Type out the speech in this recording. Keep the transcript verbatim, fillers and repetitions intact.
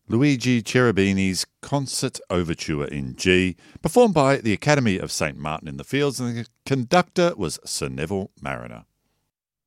Luigi Cherubini's Concert Overture in G, performed by the Academy of Saint Martin in the Fields, and the conductor was Sir Neville Mariner.